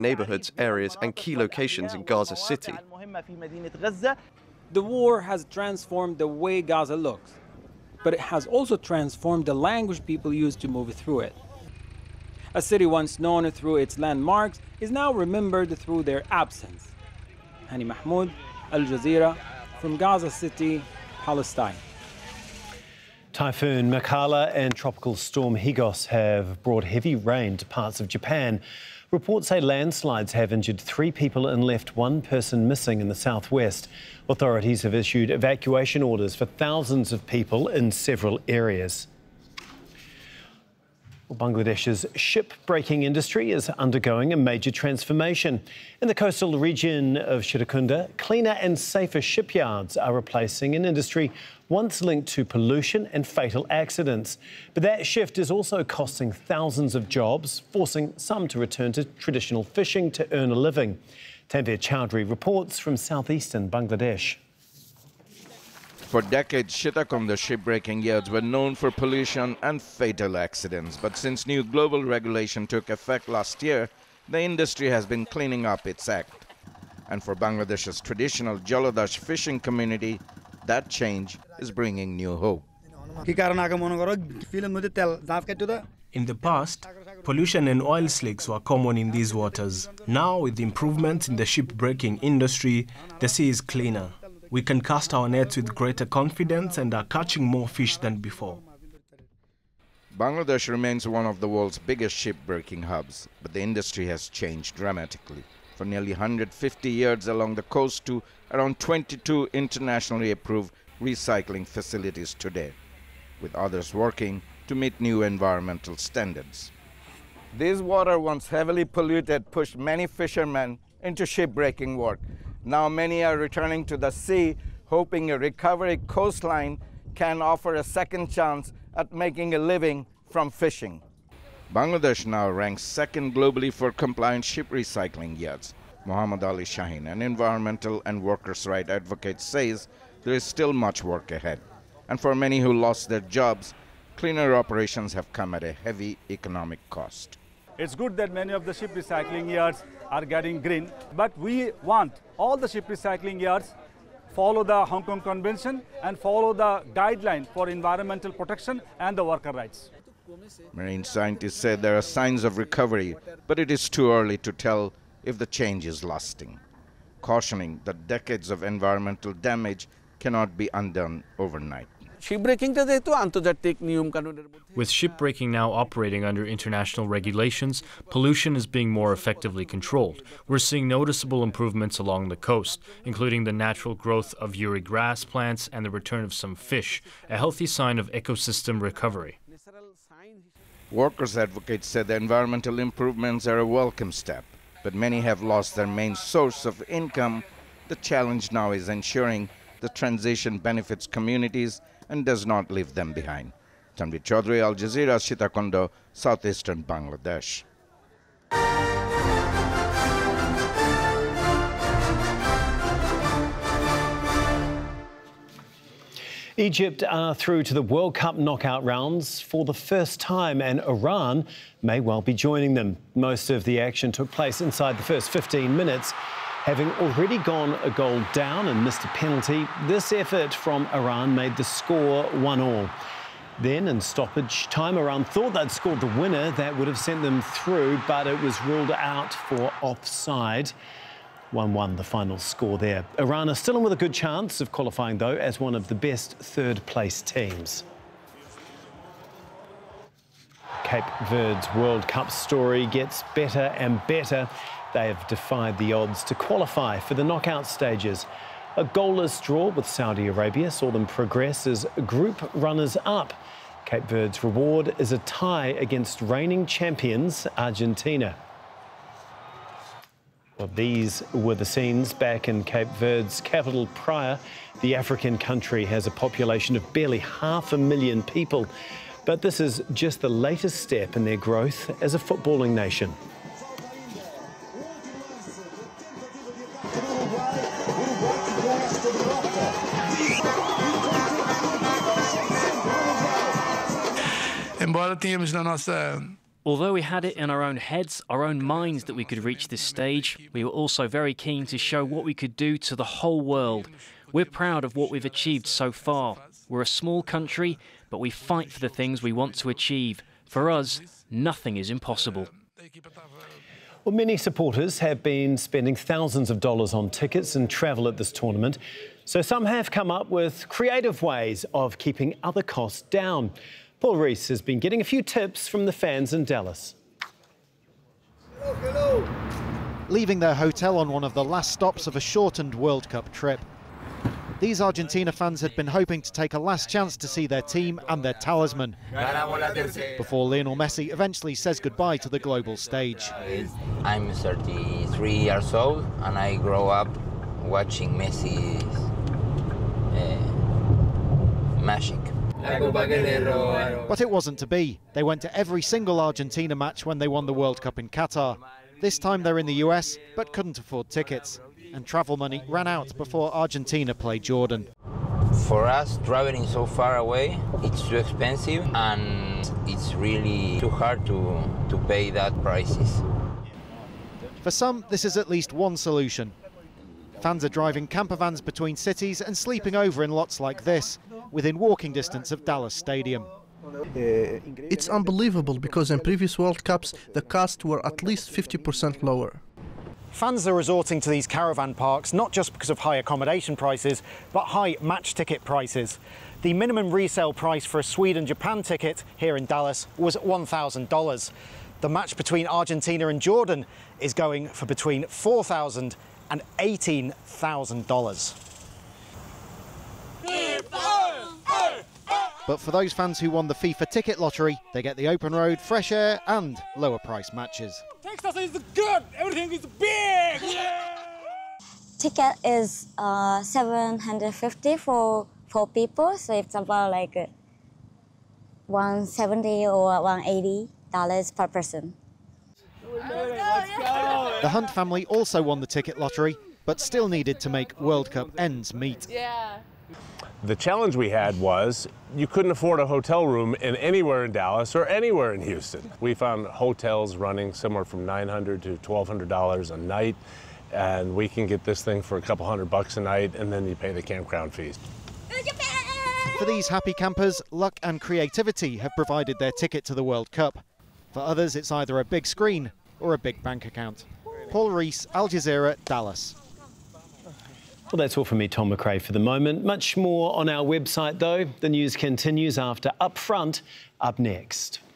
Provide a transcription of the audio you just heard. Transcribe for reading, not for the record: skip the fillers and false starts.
neighborhoods, areas and key locations in Gaza City. The war has transformed the way Gaza looks, but it has also transformed the language people use to move through it. A city once known through its landmarks is now remembered through their absence. Hani Mahmoud, Al Jazeera, from Gaza City, Palestine. Typhoon Makala and Tropical Storm Higos have brought heavy rain to parts of Japan. Reports say landslides have injured 3 people and left 1 person missing in the southwest. Authorities have issued evacuation orders for thousands of people in several areas. Bangladesh's ship-breaking industry is undergoing a major transformation. In the coastal region of Shirakunda, cleaner and safer shipyards are replacing an industry once linked to pollution and fatal accidents. But that shift is also costing thousands of jobs, forcing some to return to traditional fishing to earn a living. Tanvir Chowdhury reports from southeastern Bangladesh. For decades, Shitakunda shipbreaking yards were known for pollution and fatal accidents. But since new global regulation took effect last year, the industry has been cleaning up its act. And for Bangladesh's traditional Jolodash fishing community, that change is bringing new hope. In the past, pollution and oil slicks were common in these waters. Now, with improvements in the shipbreaking industry, the sea is cleaner. We can cast our nets with greater confidence and are catching more fish than before. Bangladesh remains one of the world's biggest shipbreaking hubs, but the industry has changed dramatically. From nearly 150 yards along the coast to around 22 internationally approved recycling facilities today, with others working to meet new environmental standards. This water, once heavily polluted, pushed many fishermen into shipbreaking work. Now many are returning to the sea, hoping a recovery coastline can offer a second chance at making a living from fishing. Bangladesh now ranks second globally for compliant ship recycling yards. Muhammad Ali Shaheen, an environmental and workers' rights advocate, says there is still much work ahead. And for many who lost their jobs, cleaner operations have come at a heavy economic cost. It's good that many of the ship recycling yards are getting green, but we want all the ship recycling yards follow the Hong Kong Convention and follow the guideline for environmental protection and the worker rights. Marine scientists say there are signs of recovery, but it is too early to tell if the change is lasting, cautioning that decades of environmental damage cannot be undone overnight. With shipbreaking now operating under international regulations, pollution is being more effectively controlled. We're seeing noticeable improvements along the coast, including the natural growth of Uri grass plants and the return of some fish, a healthy sign of ecosystem recovery. Workers' advocates said the environmental improvements are a welcome step, but many have lost their main source of income. The challenge now is ensuring the transition benefits communities and does not leave them behind. Tanvir Chowdhury, Al Jazeera, Sitakundo, southeastern Bangladesh. Egypt are through to the World Cup knockout rounds for the first time, and Iran may well be joining them. Most of the action took place inside the first 15 minutes. Having already gone a goal down and missed a penalty, this effort from Iran made the score 1-1. Then, in stoppage time, Iran thought they'd scored the winner. That would have sent them through, but it was ruled out for offside. 1-1 the final score there. Iran are still in with a good chance of qualifying, though, as one of the best third-place teams. Cape Verde's World Cup story gets better and better. They have defied the odds to qualify for the knockout stages. A goalless draw with Saudi Arabia saw them progress as group runners-up. Cape Verde's reward is a tie against reigning champions Argentina. Well, these were the scenes back in Cape Verde's capital, Praia. The African country has a population of barely 500,000 people, but this is just the latest step in their growth as a footballing nation. Embora tenhamos na nossa Although we had it in our own heads, our own minds that we could reach this stage, we were also very keen to show what we could do to the whole world. We're proud of what we've achieved so far. We're a small country, but we fight for the things we want to achieve. For us, nothing is impossible. Well, many supporters have been spending thousands of dollars on tickets and travel at this tournament. So some have come up with creative ways of keeping other costs down. Paul Rees has been getting a few tips from the fans in Dallas. Hello. Leaving their hotel on one of the last stops of a shortened World Cup trip. These Argentina fans had been hoping to take a last chance to see their team and their talisman before Lionel Messi eventually says goodbye to the global stage. I'm 33 years old and I grew up watching Messi's magic. But it wasn't to be. They went to every single Argentina match when they won the World Cup in Qatar. This time they're in the US, but couldn't afford tickets. And travel money ran out before Argentina played Jordan. For us, traveling so far away, it's too expensive and it's really too hard to pay that prices. For some, this is at least one solution. Fans are driving camper vans between cities and sleeping over in lots like this, within walking distance of Dallas Stadium. It's unbelievable because in previous World Cups the costs were at least 50% lower. Fans are resorting to these caravan parks not just because of high accommodation prices, but high match ticket prices. The minimum resale price for a Sweden-Japan ticket here in Dallas was $1,000. The match between Argentina and Jordan is going for between $4,000 and $18,000. But for those fans who won the FIFA ticket lottery, they get the open road, fresh air and lower price matches. Texas is good, everything is big! Yeah! Ticket is $750 for 4 people, so it's about like $170 or $180 per person. The Hunt family also won the ticket lottery, but still needed to make World Cup ends meet. Yeah. The challenge we had was you couldn't afford a hotel room anywhere in Dallas or anywhere in Houston. We found hotels running somewhere from $900 to $1,200 a night, and we can get this thing for a couple $100 a night, and then you pay the campground fees. For these happy campers, luck and creativity have provided their ticket to the World Cup. For others, it's either a big screen or a big bank account. Paul Rees, Al Jazeera, Dallas. Well, that's all from me, Tom McRae, for the moment. Much more on our website, though. The news continues after Up Front, up next.